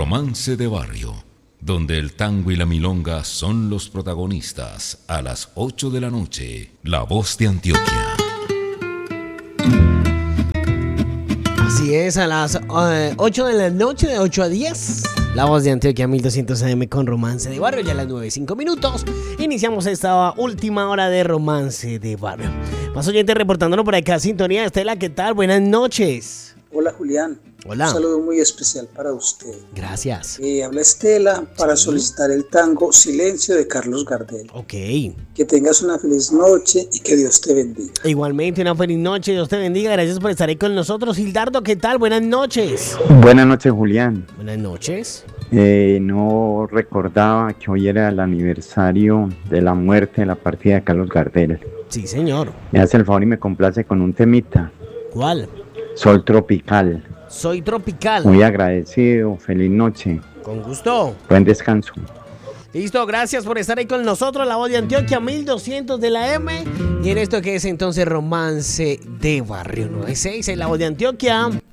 Romance de Barrio, donde el tango y la milonga son los protagonistas. A las 8 de la noche, La Voz de Antioquia. Así es, a las 8 de la noche, de 8 a 10. La Voz de Antioquia 1200 AM con Romance de Barrio, ya a las 9:05 minutos. Iniciamos esta última hora de Romance de Barrio. Más oyentes reportándonos por acá, sintonía. Estela, ¿qué tal? Buenas noches. Hola Julián. Hola. Un saludo muy especial para usted. Gracias. Habla Estela para solicitar el tango Silencio de Carlos Gardel. Ok. Que tengas una feliz noche y que Dios te bendiga. Igualmente, una feliz noche, Dios te bendiga. Gracias por estar ahí con nosotros. Hildardo, ¿qué tal? Buenas noches. Buenas noches, Julián. Buenas noches. No recordaba que hoy era el aniversario de la muerte, de la partida de Carlos Gardel. Sí, señor. Me hace el favor y me complace con un temita. ¿Cuál? Sol Tropical. Soy tropical. Muy agradecido, feliz noche. Con gusto. Buen descanso. Listo, gracias por estar ahí con nosotros. La Voz de Antioquia 1200 de la M. Y en esto que es entonces Romance de Barrio 96 en La Voz de Antioquia.